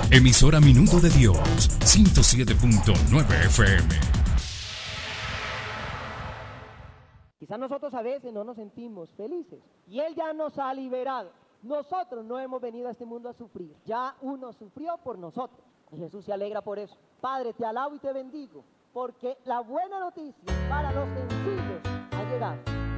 Emisora Minuto de Dios, 107.9 FM. Quizás nosotros a veces no nos sentimos felices y Él ya nos ha liberado. Nosotros no hemos venido a este mundo a sufrir, ya uno sufrió por nosotros y Jesús se alegra por eso. Padre, te alabo y te bendigo porque la buena noticia para los sencillos ha llegado.